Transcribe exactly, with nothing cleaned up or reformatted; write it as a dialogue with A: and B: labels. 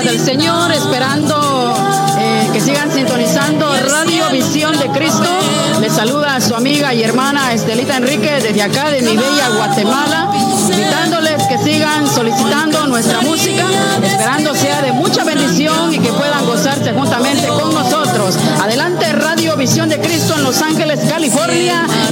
A: paz del Señor, esperando eh, que sigan sintonizando Radio Visión de Cristo. Les saluda a su amiga y hermana Estelita Enrique desde acá de mi bella Guatemala, invitándoles que sigan solicitando nuestra música, esperando sea de mucha bendición y que puedan gozarse juntamente con nosotros. Adelante, Radio Visión de Cristo en Los Ángeles, California.